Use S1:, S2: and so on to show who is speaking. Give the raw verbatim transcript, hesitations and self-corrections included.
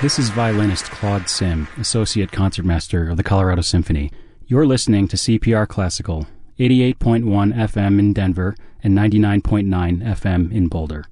S1: This is violinist Claude Sim, Associate Concertmaster of the Colorado Symphony. You're listening to C P R Classical, eighty-eight point one F M in Denver and ninety-nine point nine F M in Boulder.